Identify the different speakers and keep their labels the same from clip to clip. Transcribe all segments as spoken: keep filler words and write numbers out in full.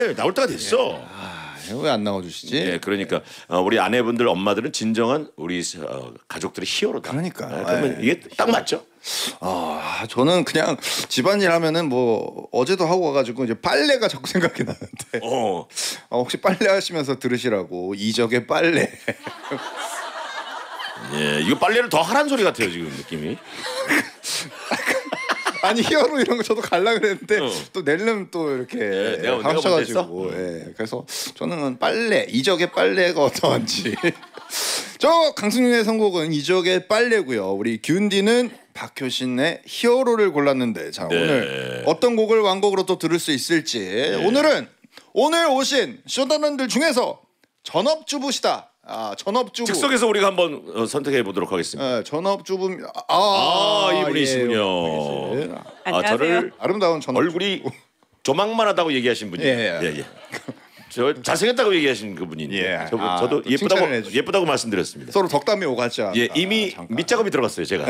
Speaker 1: 나올 때가 됐어.
Speaker 2: 예. 아, 왜 안 나와주시지?
Speaker 1: 예, 그러니까 어, 우리 아내분들 엄마들은 진정한 우리 어, 가족들의 히어로다.
Speaker 2: 그러니까.
Speaker 1: 예, 그러면
Speaker 2: 예.
Speaker 1: 이게 딱 맞죠?
Speaker 2: 아, 저는 그냥 집안일 하면은 뭐 어제도 하고 와가지고 이제 빨래가 자꾸 생각이 나는데.
Speaker 1: 어.
Speaker 2: 어, 혹시 빨래 하시면서 들으시라고 이적의 빨래.
Speaker 1: 예, 이거 빨래를 더 하란 소리 같아요 지금 느낌이.
Speaker 2: 아니 히어로 이런 거 저도 갈라 그랬는데
Speaker 1: 어.
Speaker 2: 또 내려면 또 이렇게
Speaker 1: 예, 내가-
Speaker 2: 하셔가지고 예, 그래서 저는 빨래 이적의 빨래가 어떠한지. 저 강승윤의 선곡은 이적의 빨래고요. 우리 균디는 박효신의 히어로를 골랐는데 자
Speaker 1: 네.
Speaker 2: 오늘 어떤 곡을 완곡으로 또 들을 수 있을지 오늘은 오늘 오신 쇼다런들 중에서 전업주부시다. 아 전업주부.
Speaker 1: 즉석에서 우리가 한번 어, 선택해 보도록 하겠습니다.
Speaker 2: 예, 전업주부. 아,
Speaker 1: 아, 이분이시군요.
Speaker 2: 예,
Speaker 1: 아,
Speaker 3: 안녕하세요.
Speaker 1: 저를
Speaker 2: 아름다운 전업.
Speaker 1: 얼굴이 조망만하다고 얘기하신 분이에요.
Speaker 2: 예, 예.
Speaker 1: 예, 예. 저 잘생겼다고 얘기하신 그분인데
Speaker 2: 예.
Speaker 1: 저,
Speaker 2: 아,
Speaker 1: 저도
Speaker 2: 또
Speaker 1: 예쁘다고
Speaker 2: 칭찬을 해주시고.
Speaker 1: 예쁘다고 말씀드렸습니다.
Speaker 2: 서로 덕담이 오갔지 않나.
Speaker 1: 예, 이미
Speaker 2: 잠깐.
Speaker 1: 밑작업이 들어갔어요 제가.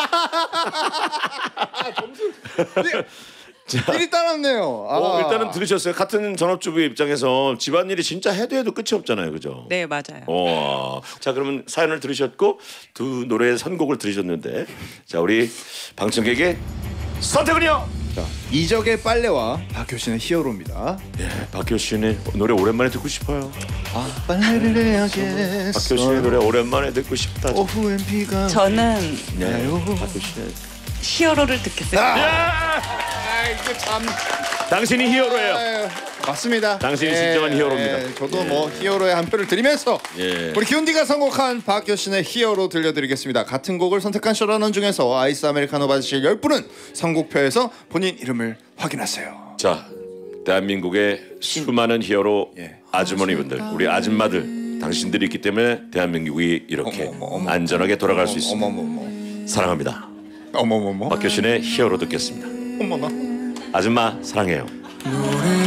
Speaker 2: 일이 따랐네요. 아.
Speaker 1: 어, 일단은 들으셨어요. 같은 전업주부의 입장에서 집안일이 진짜 해도 해도 끝이 없잖아요, 그죠?
Speaker 3: 네, 맞아요.
Speaker 1: 어, 자 그러면 사연을 들으셨고 두 노래의 선곡을 들으셨는데 자 우리 방청객의 선택은요?
Speaker 2: 자, 이적의 빨래와 박효신의 히어로입니다.
Speaker 1: 예, 박효신의 노래 오랜만에 듣고 싶어요.
Speaker 2: 아, 빨래를 해야겠어.
Speaker 1: 박효신의 노래 오랜만에 듣고 싶다.
Speaker 2: 오후엔 비가
Speaker 3: 저는
Speaker 1: 네,
Speaker 2: 오나요?
Speaker 1: 박효신의
Speaker 3: 히어로를 듣겠어요.
Speaker 1: 야!
Speaker 2: 아, 이거 참.
Speaker 1: 당신이 히어로예요.
Speaker 2: 아유, 맞습니다.
Speaker 1: 당신이 진정한 히어로입니다.
Speaker 2: 저도
Speaker 1: 예.
Speaker 2: 뭐 히어로의 한 표를 드리면서
Speaker 1: 예.
Speaker 2: 우리 기훈디가 선곡한 박효신의 히어로 들려드리겠습니다. 같은 곡을 선택한 쇼라넌 중에서 아이스 아메리카노 받으실 열 분은 선곡표에서 본인 이름을 확인하세요.
Speaker 1: 자, 대한민국의 수많은 히어로
Speaker 2: 예.
Speaker 1: 아주머니분들, 우리 아줌마들, 당신들이 있기 때문에 대한민국이 이렇게
Speaker 2: 어머, 어머, 어머.
Speaker 1: 안전하게 돌아갈 수 있습니다.
Speaker 2: 어머머머.
Speaker 1: 사랑합니다.
Speaker 2: 어머머머.
Speaker 1: 박효신의 히어로 듣겠습니다.
Speaker 2: 어머나.
Speaker 1: 아줌마 사랑해요.
Speaker 2: 노래